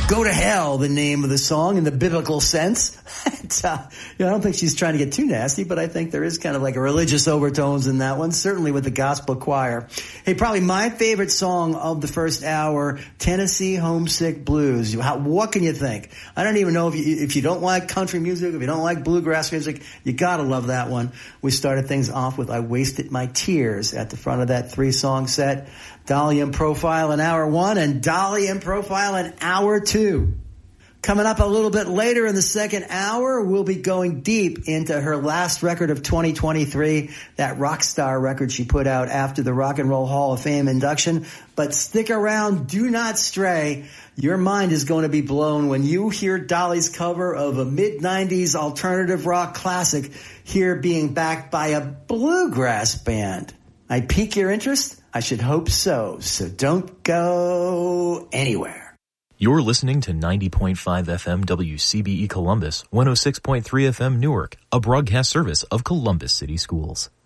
Go to Hell, the name of the song in the biblical sense. I don't think she's trying to get too nasty, but I think there is kind of like a religious overtones in that one, certainly with the gospel choir. Hey, probably my favorite song of the first hour, Tennessee Homesick Blues. What can you think? I don't even know if you don't like country music, if you don't like bluegrass music, you gotta love that one. We started things off with I Wasted My Tears at the front of that 3-song set. Dolly in Profile in hour 1 and Dolly in Profile in hour 2. Coming up a little bit later in the second hour, we'll be going deep into her last record of 2023, that Rockstar record she put out after the Rock and Roll Hall of Fame induction. But stick around, do not stray. Your mind is going to be blown when you hear Dolly's cover of a mid-90s alternative rock classic here being backed by a bluegrass band. I pique your interest? I should hope so. So don't go anywhere. You're listening to 90.5 FM WCBE Columbus, 106.3 FM Newark, a broadcast service of Columbus City Schools.